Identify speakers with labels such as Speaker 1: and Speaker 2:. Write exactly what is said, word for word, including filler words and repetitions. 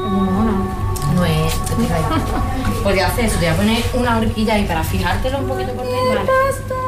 Speaker 1: No es... Podría hacer eso, te voy a poner una horquilla ahí para fijártelo un poquito por dentro.